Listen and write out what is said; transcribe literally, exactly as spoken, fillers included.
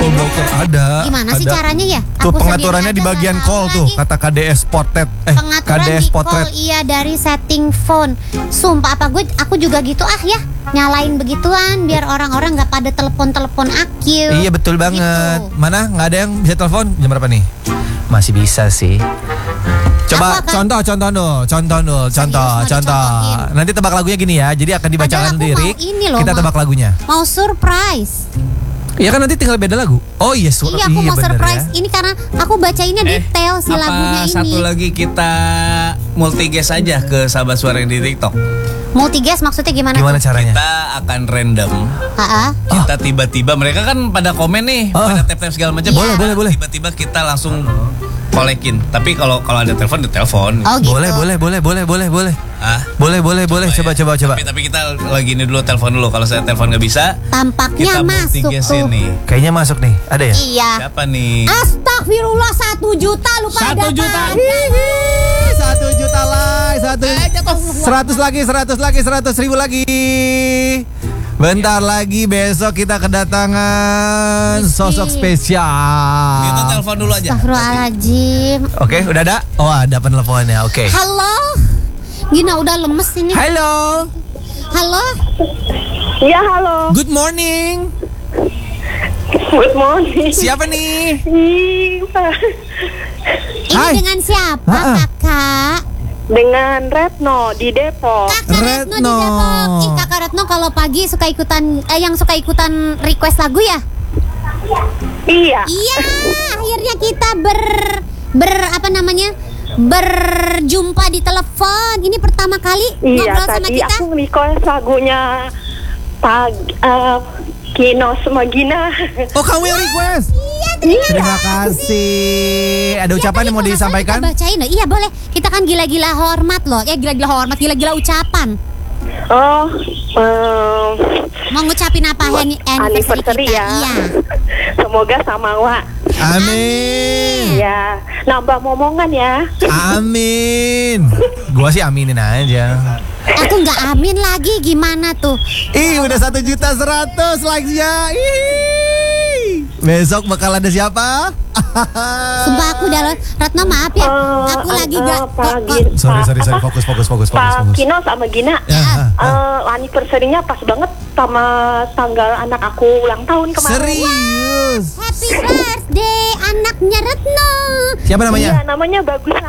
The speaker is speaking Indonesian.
Call ada. Gimana sih ada. caranya ya? Tuh Aku pengaturannya sendiri di aja bagian nggak call tahu tuh, lagi. kata K D S Portrait. Eh, Pengaturan K D S di Portrait. call, iya dari setting phone. Sumpah apa gue aku juga gitu ah ya. Nyalain begituan biar orang-orang nggak pada telepon-telepon akil. Iya betul banget. Gitu. Mana nggak ada yang bisa telepon jam berapa nih? Masih bisa sih. Coba Aku akan- contoh contoh dulu, contoh dulu, contoh, mau contoh. dicontohin? Nanti tebak lagunya gini ya. Jadi akan dibacakan Padahal aku lirik. mau ini loh, Kita mau- tebak lagunya. Mau surprise. Iya kan nanti tinggal beda lagu. Oh iya, su- Iya aku mau bener surprise. ya. Ini karena aku bacainnya Eh, detail si apa lagunya ini. satu lagi kita multi-guest aja ke sahabat suara yang di TikTok. Multi-guest maksudnya gimana? Gimana tuh? caranya? Kita akan random. Ha-ha. Kita tiba-tiba mereka kan pada komen nih, Oh. pada tap-tap segala macam. Boleh, boleh, boleh. Tiba-tiba kita langsung kolekin. Tapi kalau kalau ada telepon, ditelepon. Oh gitu. Boleh, boleh, boleh, boleh, boleh, boleh. Ah, Boleh, boleh, boleh. Coba, ya. coba, coba. Tapi, tapi kita lagi ini dulu telepon dulu. Kalau saya telepon nggak bisa, Tampaknya kita masuk multi-guest tuh. ini. Kayaknya masuk nih. Ada ya? Iya. Siapa nih? Astagfirullah satu juta lupa Satu ada juta. Pak. Hihi, satu juta like, satu, seratus lagi, seratus lagi, seratus ribu lagi. Bentar lagi besok kita kedatangan sosok spesial. Kita telepon dulu aja. Astagfirullahaladzim. Oke, udah ada? Oh, ada peneleponnya. Oke. Halo. Gina udah lemes ini. Halo. Halo. Ya halo, Good morning. good morning. Siapa nih? Ih, Pak. Ini Hai. dengan siapa Ha-ha. kakak? Dengan Retno di Depok. Kakak Retno di Retno. Depok. Ih kakak Retno kalau pagi suka ikutan eh, yang suka ikutan request lagu ya? Iya. Iya. Akhirnya kita ber ber apa namanya? Berjumpa di telepon. Ini pertama kali Iya, ngobrol sama tadi kita. aku request lagunya Pak eh, Kino sama Gina. Oh, kamu yang request? Iya, terima Terima kasih. Ada ucapan yang mau Iya, disampaikan? Kita bacain loh. Iya boleh. Kita kan gila-gila hormat loh. Ya gila-gila hormat, gila-gila ucapan. Oh, em, Mau ngucapin apa hari anniversary anniversary kita? ya. Iya. Semoga sama Wak. Amin. Ya, nambah momongan ya. Amin. Gua sih aminin aja. Aku nggak amin lagi. Gimana tuh? Ih, udah satu juta seratus likes-nya. Ih. Besok bakal ada siapa? Sumpah aku udah Retno maaf ya. Eh, Aku lagi eh, gak Pak kok- Gin- kok- Sorry, Pak- sorry, sorry. apa? Fokus, fokus, fokus, fokus, Pak fokus. Kino sama Gina. Ya, ah, ah. Eh, anniversary-nya pas banget sama tanggal anak aku ulang tahun kemarin. Serius. Happy birthday anaknya Retno. Siapa namanya? Iya, namanya Bagusan.